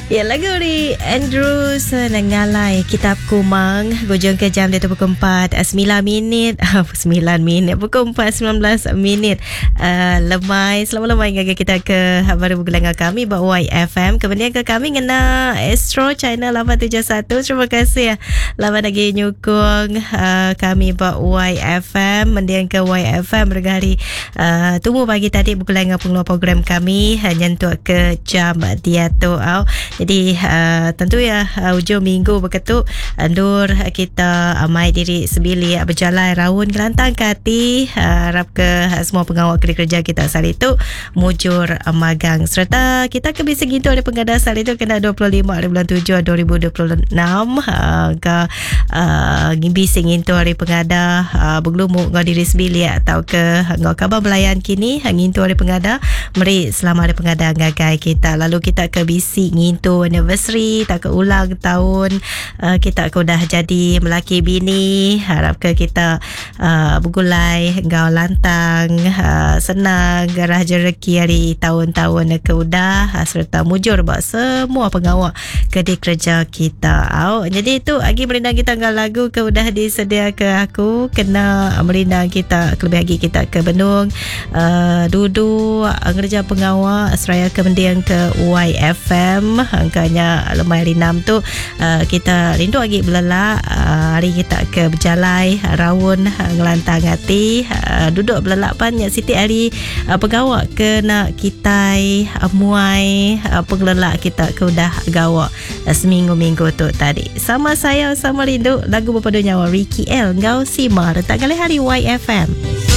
Ya, lagu ni Andrews Nangalai Kitab Kumang. Gojong ke jam dia tu pukul 4 9 minit 9 minit pukul 4 19 minit. Lemai selama-lemai ngaga kita ke baru bergelang kami buat YFM. Kemudian ke kami ngena Astro China 871. Terima kasih lawan lagi nyukung kami buat YFM. Mendiang ke YFM bergari tunggu pagi tadi bergelang pengeluar program kami nyentuh ke jam dia tu. Jadi tentu ya hujung minggu berketuk andur kita amai diri sebili berjalan raun kelantang kati harap ke semua pengawal kerja kita sehari itu mujur magang serta kita ke bisa gitu ada pengadaan sehari itu kena 25 hari bulan 7 2026 ke ngibising itu hari pengada bergelumuk ngau diri sebili atau ke ngau kabar belayan kini ngintu hari pengada meri selama hari pengada ngagai kita lalu kita ke bisi ngintu anniversary tak ke ulang tahun kita ke dah jadi melaki bini harap ke kita bergulai ngau lantang senang garah jereki hari tahun-tahun ke udah serta mujur buat semua pengawal kedai kerja kita. Jadi itu lagi merindang kita ngau lagu ke udah disedia ke aku kena merindang kita kelebih lagi kita ke Benung duduk kerja pengawal Seraya ke mendiang ke YFM angkanya lemai rinam tu kita rindu lagi belala hari kita ke berjalai raun ngelantang hati duduk belala pan Siti hari pegawak ke nak kitai muai pengelak kita ke udah gawak seminggu-minggu tu tadi sama saya sama rindu lagu berpadu nyawa Ricky L ngau Sima letak kali hari YFM.